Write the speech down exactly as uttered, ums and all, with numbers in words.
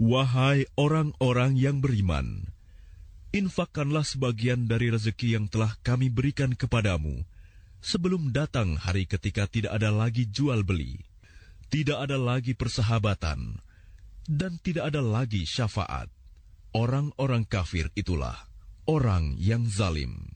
Wahai orang-orang yang beriman, infakkanlah sebagian dari rezeki yang telah kami berikan kepadamu, sebelum datang hari ketika tidak ada lagi jual beli, tidak ada lagi persahabatan, dan tidak ada lagi syafaat. Orang-orang kafir itulah orang yang zalim.